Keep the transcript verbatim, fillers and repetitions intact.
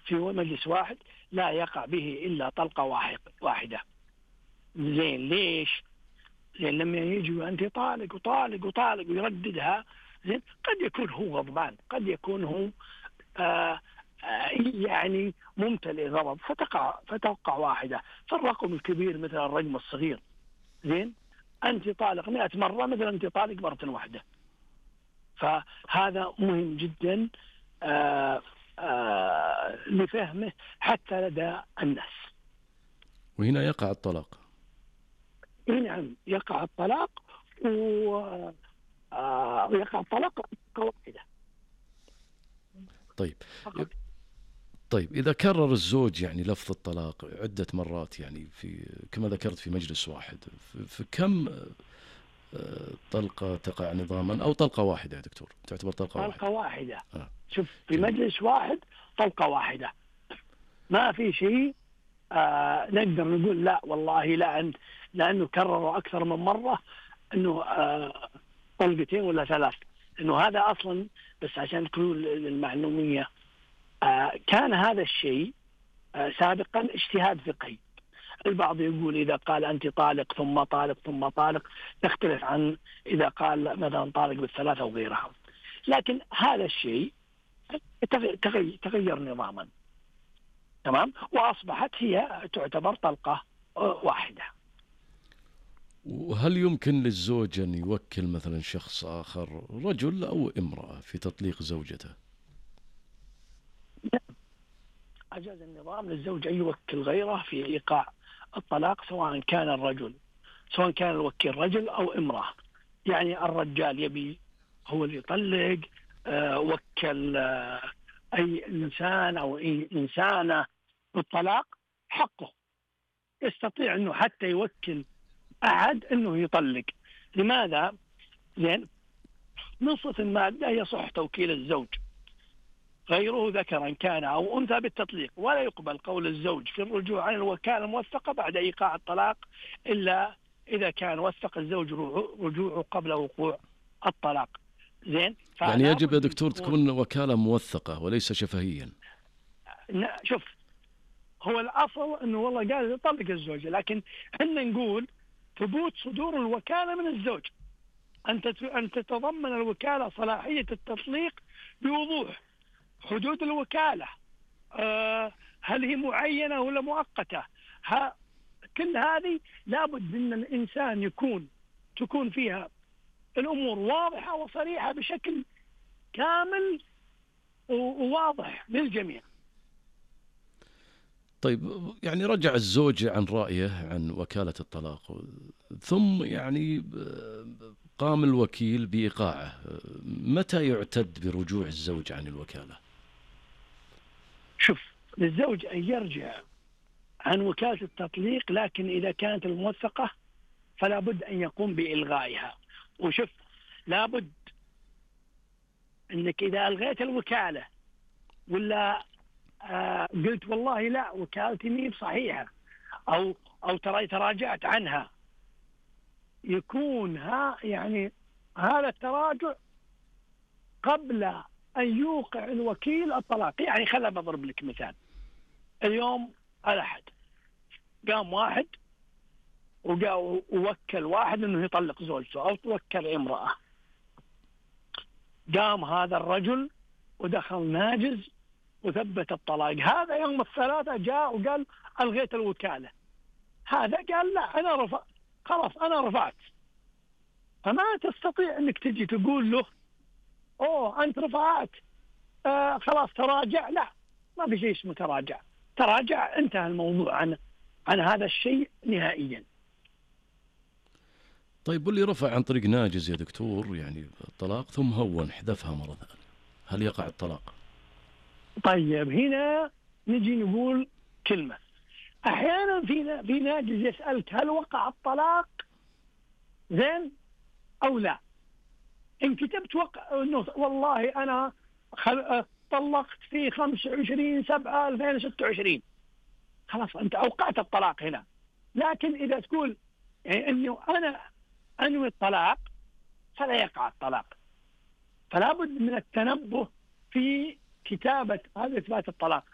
في مجلس واحد لا يقع به إلا طلقة واحدة. زين ليش؟ لأن لما يجي أنت طالق وطالق وطالق ويرددها، زين قد يكون هو غضبان، قد يكون هو آه آه يعني ممتلئ غضب، فتقع فتوقع واحدة. فالرقم الكبير مثل الرقم الصغير. زين أنت طالق مئة مرة، مثلا أنت طالق مرة واحدة. فهذا مهم جدا آه آه لفهمه حتى لدى الناس. وهنا يقع الطلاق. نعم يقع الطلاق، ويقع الطلاق واحدة. طيب فقط. طيب إذا كرر الزوج يعني لفظ الطلاق عدة مرات، يعني في كما ذكرت في مجلس واحد، في كم طلقة تقع نظاما أو طلقة واحدة يا دكتور تعتبر طلقة واحدة؟ طلقة واحدة. آه. شوف في مجلس واحد طلقة واحدة، ما في شيء آه نقدر نقول لا والله لا أنت لأنه كرروا أكثر من مرة أنه آه طلقتين ولا ثلاث. أنه هذا أصلا بس عشان تكون المعلومية آه كان هذا الشيء آه سابقا اجتهاد فقهي. البعض يقول إذا قال أنت طالق ثم طالق ثم طالق تختلف عن إذا قال مثلا طالق بالثلاثة أو غيرها. لكن هذا الشيء تغير, تغير نظاما، تمام، وأصبحت هي تعتبر طلقة واحدة. وهل يمكن للزوج أن يوكل مثلا شخص آخر رجل أو امرأة في تطليق زوجته؟ أجاز النظام للزوج أن يوكل غيره في إيقاع الطلاق، سواء كان الرجل سواء كان الوكيل رجل أو امرأة. يعني الرجال يبي هو اللي يطلق، أه وكل أه أي إنسان أو أي إنسانة بالطلاق حقه، يستطيع أنه حتى يوكل أحد أنه يطلق. لماذا؟ لأن نصف المادة يصح توكيل الزوج غيره ذكرا كان أو أنثى بالتطليق، ولا يقبل قول الزوج في الرجوع عن الوكالة الموثقة بعد إيقاع الطلاق إلا إذا كان وثق الزوج رجوعه قبل وقوع الطلاق. زين، يعني يجب يا دكتور تكون وكالة موثقة وليس شفهيا. شوف هو الأصل أنه والله قال يطلق الزوجة، لكن احنا نقول ثبوت صدور الوكالة من الزوج، أن تتضمن الوكالة صلاحية التطليق بوضوح، حدود الوكالة أه هل هي معينة ولا مؤقتة، ها كل هذه لابد أن الإنسان يكون تكون فيها الأمور واضحة وصريحة بشكل كامل وواضح للجميع. طيب يعني رجع الزوج عن رأيه عن وكالة الطلاق، ثم يعني قام الوكيل بإيقاعه، متى يعتد برجوع الزوج عن الوكالة؟ شوف للزوج أن يرجع عن وكالة التطليق، لكن إذا كانت الموثقة فلا بد أن يقوم بإلغائها. وشوف لابد أنك إذا ألغيت الوكالة ولا آه قلت والله لا وكالتي مي بصحيحة أو أو ترى تراجعت عنها، يكون ها يعني هذا التراجع قبل أن يوقع الوكيل الطلاق. يعني خلنا بضرب لك مثال، اليوم الأحد قام واحد ووكل واحد أنه يطلق زوجته أو توكل امرأة، قام هذا الرجل ودخل ناجز وثبت الطلاق. هذا يوم الثلاثة جاء وقال ألغيت الوكالة، هذا قال لا أنا رفع خلاص أنا رفعت. فما تستطيع أنك تجي تقول له أوه أنت رفعت آه خلاص تراجع. لا، ما في شيء اسمه تراجع، تراجع انتهى الموضوع عن عن هذا الشيء نهائيا. طيب واللي رفع عن طريق ناجز يا دكتور يعني الطلاق ثم هون حذفها مرة ثانية، هل يقع الطلاق؟ طيب هنا نجي نقول كلمة، أحيانا في في ناجز يسألك هل وقع الطلاق زين أو لا. إن كتبت وقع إنه والله أنا خل... طلقت في خمسة وعشرين سبعة ألفين وستة وعشرين، خلاص أنت أوقعت الطلاق هنا. لكن إذا تقول يعني إنه أنا أنوي الطلاق فلا يقع الطلاق. فلا بد من التنبه في كتابة هذا إثبات الطلاق.